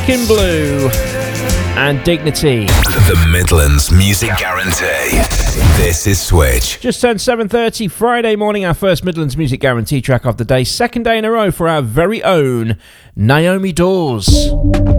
In Blue and Dignity. The Midlands Music Guarantee. This is Switch. Just turned 7:30 Friday morning, our first Midlands Music Guarantee track of the day. Second day in a row for our very own Naomi Dawes.